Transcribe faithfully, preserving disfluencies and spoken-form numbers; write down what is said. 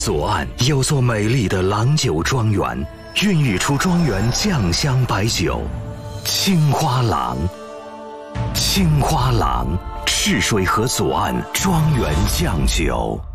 左岸有座美丽的郎酒庄园，孕育出庄园酱香白酒青花郎。青花郎，赤水河左岸庄园酱酒。